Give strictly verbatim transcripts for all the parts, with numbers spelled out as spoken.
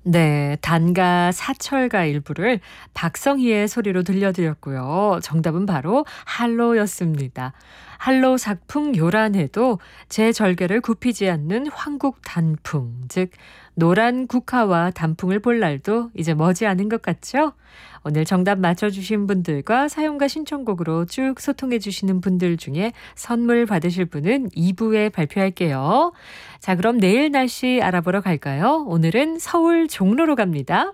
네, 단가 사철가 일부를 박성희의 소리로 들려드렸고요. 정답은 바로 한로였습니다. 한로 작풍 요란해도 제 절개를 굽히지 않는 황국 단풍, 즉 노란 국화와 단풍을 볼 날도 이제 머지않은 것 같죠? 오늘 정답 맞춰주신 분들과 사용과 신청곡으로 쭉 소통해주시는 분들 중에 선물 받으실 분은 이 부에 발표할게요. 자, 그럼 내일 날씨 알아보러 갈까요? 오늘은 서울 종로로 갑니다.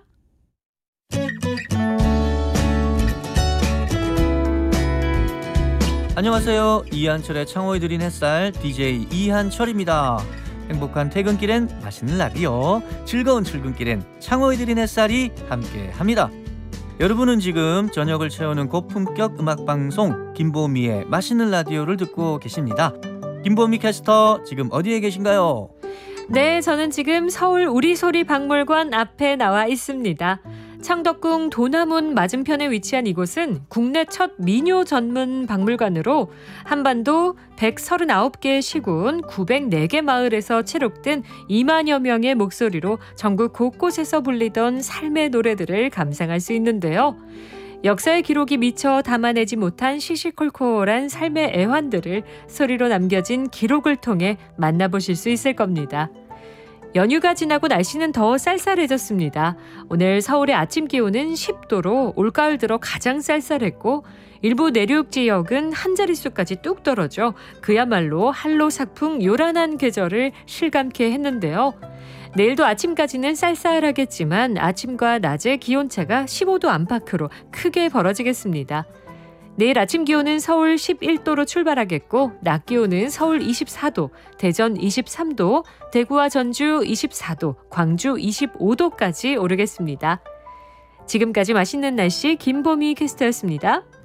안녕하세요. 이한철의 창호에 드린 햇살 디제이 이한철입니다. 행복한 퇴근길엔 맛있는 라디오, 즐거운 출근길엔 창호에 드린 햇살이 함께합니다. 여러분은 지금 저녁을 채우는 고품격 음악방송 김보미의 맛있는 라디오를 듣고 계십니다. 김보미 캐스터, 지금 어디에 계신가요? 네, 저는 지금 서울 우리소리 박물관 앞에 나와 있습니다. 창덕궁 도남문 맞은편에 위치한 이곳은 국내 첫 민요 전문 박물관으로 한반도 백삼십구 개 시군 구백사 개 마을에서 체록된 이만여 명의 목소리로 전국 곳곳에서 불리던 삶의 노래들을 감상할 수 있는데요. 역사의 기록이 미처 담아내지 못한 시시콜콜한 삶의 애환들을 소리로 남겨진 기록을 통해 만나보실 수 있을 겁니다. 연휴가 지나고 날씨는 더 쌀쌀해졌습니다. 오늘 서울의 아침 기온은 십 도로 올가을 들어 가장 쌀쌀했고 일부 내륙 지역은 한 자릿수까지 뚝 떨어져 그야말로 한로삭풍 요란한 계절을 실감케 했는데요. 내일도 아침까지는 쌀쌀하겠지만 아침과 낮의 기온차가 십오 도 안팎으로 크게 벌어지겠습니다. 내일 아침 기온은 서울 십일 도로 출발하겠고 낮 기온은 서울 이십사 도, 대전 이십삼 도, 대구와 전주 이십사 도, 광주 이십오 도까지 오르겠습니다. 지금까지 맛있는 날씨 김보미 캐스터였습니다.